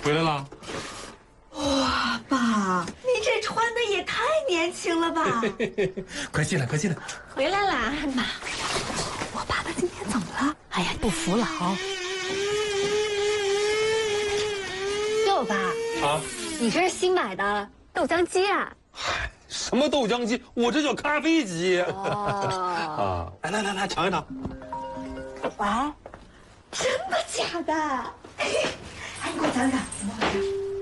回来了。 哇，爸，你这穿的也太年轻了吧！ 快进来，快进来。 回来啦，妈。我爸他今天怎么了？哎呀，不服老。哟，爸啊，你这是新买的豆浆机啊？ 嗨，什么豆浆机？我这叫咖啡机。 哦。 啊，来，尝一尝。 哇，真的假的？哎，你给我讲讲怎么回事？